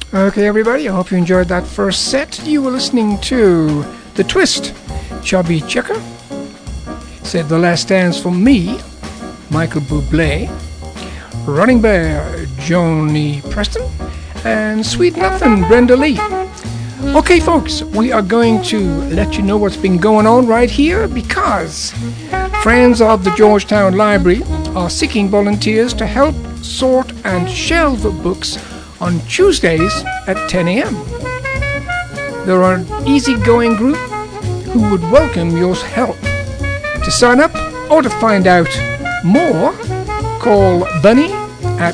Okay, everybody, I hope you enjoyed that first set. You were listening to The Twist, Chubby Checker. Said The Last Dance for Me, Michael Bublé. Running Bear, Johnny Preston. And Sweet Nothing, Brenda Lee. Okay, folks, we are going to let you know what's been going on right here because friends of the Georgetown Library are seeking volunteers to help sort and shelve books on Tuesdays at 10 a.m. They're an easygoing group who would welcome your help. To sign up or to find out more, call Bunny at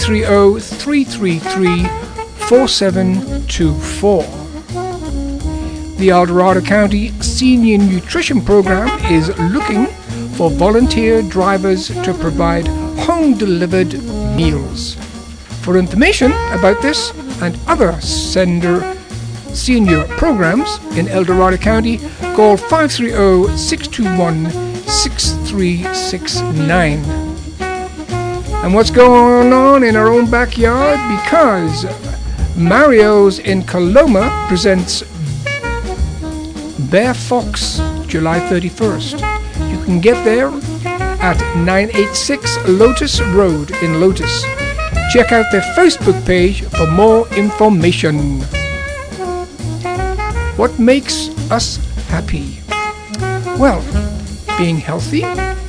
530-333-4724. The El Dorado County Senior Nutrition Program is looking for volunteer drivers to provide home-delivered meals. For information about this and other senior programs in El Dorado County, call 530-621-6369. And what's going on in our own backyard? Because Mario's in Coloma presents Bear Fox July 31st. You can get there at 986 Lotus Road in Lotus. Check out their Facebook page for more information. What makes us happy? Well, being healthy,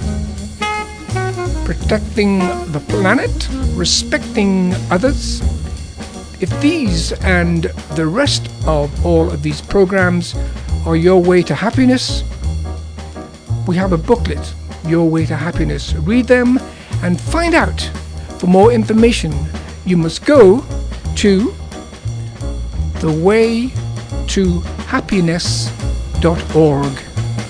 protecting the planet, respecting others. If these and the rest of all of these programs are your way to happiness, we have a booklet, Your Way to Happiness. Read them and find out. For more information, you must go to thewaytohappiness.org.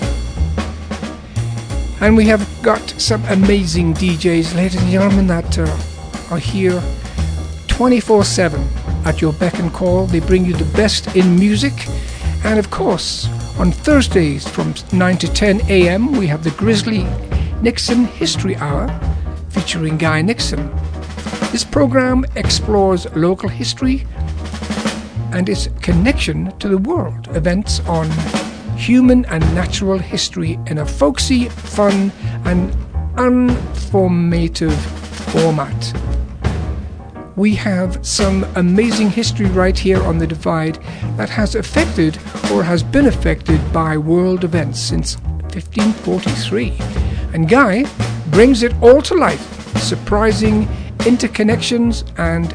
And we have got some amazing DJs, ladies and gentlemen, that are here 24/7 at your beck and call. They bring you the best in music. And of course, on Thursdays from 9 to 10 a.m., we have the Grizzly Nixon History Hour featuring Guy Nixon. This program explores local history and its connection to the world, events on human and natural history in a folksy, fun, and informative format. We have some amazing history right here on The Divide that has affected or has been affected by world events since 1543. And Guy brings it all to life, surprising interconnections and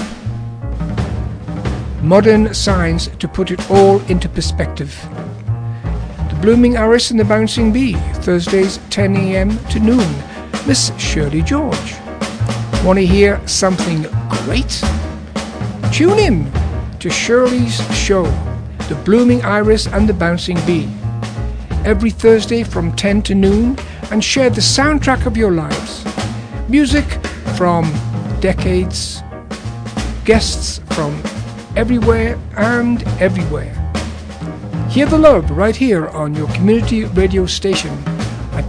modern science to put it all into perspective. The Blooming Iris and the Bouncing Bee, Thursdays 10 a.m. to noon. Miss Shirley George. Want to hear something great? Tune in to Shirley's show, The Blooming Iris and the Bouncing Bee, every Thursday from 10 to noon, and share the soundtrack of your lives. Music from decades, guests from everywhere and everywhere. Hear the love right here on your community radio station at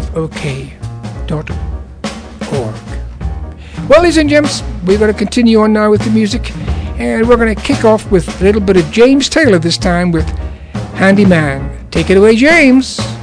kfok.org. Well, ladies and gents, we're going to continue on now with the music, and we're going to kick off with a little bit of James Taylor this time with Handyman. Take it away, James.